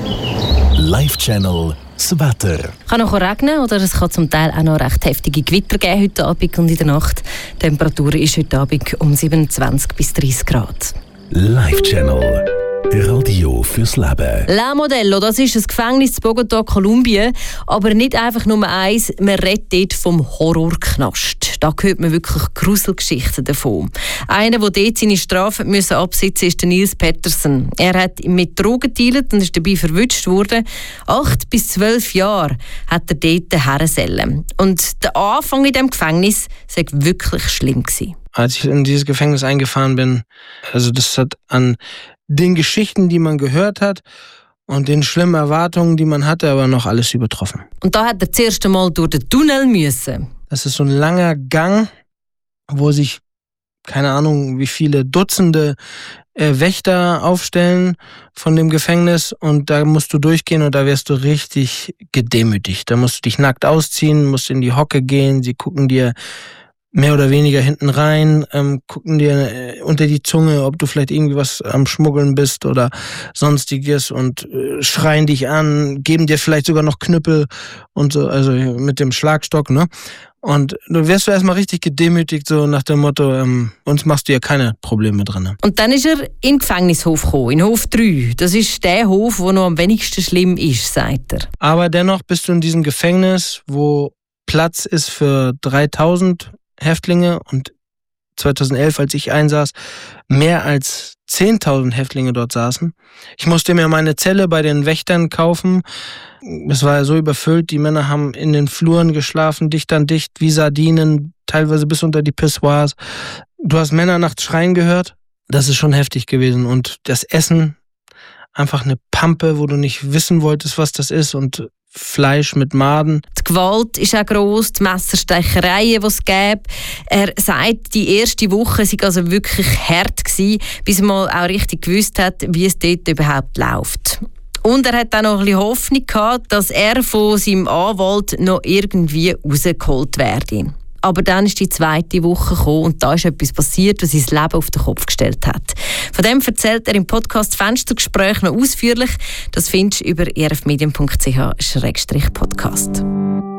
Live-Channel das Wetter. Es kann noch regnen oder es kann zum Teil auch noch recht heftige Gewitter geben heute Abend und in der Nacht. Die Temperatur ist heute Abend um 27 bis 30 Grad. Live-Channel. Radio fürs Leben. La Modelo, das ist ein Gefängnis in Bogotá, Kolumbien. Aber nicht einfach nur eins, man redet dort vom Horrorknast. Da hört man wirklich Gruselgeschichten davon. Einer, der dort seine Strafe absitzen musste, ist Nils Petersen. Er hat mit Drogen gedealt und ist dabei verwünscht worden. 8 bis 12 Jahre hat er dort hergesellt. Und der Anfang in diesem Gefängnis war wirklich schlimm gewesen. Als ich in dieses Gefängnis eingefahren bin, also das hat an den Geschichten, die man gehört hat und den schlimmen Erwartungen, die man hatte, aber noch alles übertroffen. Und da hat er das erste Mal durch den Tunnel müssen. Das ist so ein langer Gang, wo sich, keine Ahnung, wie viele Dutzende Wächter aufstellen von dem Gefängnis und da musst du durchgehen und da wirst du richtig gedemütigt. Da musst du dich nackt ausziehen, musst in die Hocke gehen, sie gucken dir mehr oder weniger hinten rein, gucken dir unter die Zunge, ob du vielleicht irgendwie was am Schmuggeln bist oder sonstiges und schreien dich an, geben dir vielleicht sogar noch Knüppel und so, also mit dem Schlagstock, ne? Und du wirst erstmal richtig gedemütigt, so nach dem Motto, uns machst du ja keine Probleme drin. Und dann ist er in den Gefängnishof gekommen, in Hof 3. Das ist der Hof, der noch am wenigsten schlimm ist, sagt er. Aber dennoch bist du in diesem Gefängnis, wo Platz ist für 3000 Häftlinge und 2011, als ich einsaß, mehr als 10.000 Häftlinge dort saßen. Ich musste mir meine Zelle bei den Wächtern kaufen. Es war ja so überfüllt, die Männer haben in den Fluren geschlafen, dicht an dicht, wie Sardinen, teilweise bis unter die Pissoirs. Du hast Männer nachts schreien gehört. Das ist schon heftig gewesen. Und das Essen, einfach eine Pampe, wo du nicht wissen wolltest, was das ist und Fleisch mit Maden. Die Gewalt ist auch gross, die Messerstechereien, die es gäbe. Er sagt, die erste Woche sei also wirklich hart gewesen, bis er mal auch richtig gewusst hat, wie es dort überhaupt läuft. Und er hat auch noch ein bisschen Hoffnung gehabt, dass er von seinem Anwalt noch irgendwie rausgeholt werde. Aber dann ist die zweite Woche gekommen und da ist etwas passiert, was sein Leben auf den Kopf gestellt hat. Von dem erzählt er im Podcast Fenstergespräch noch ausführlich. Das findest du über erfmedien.ch/podcast.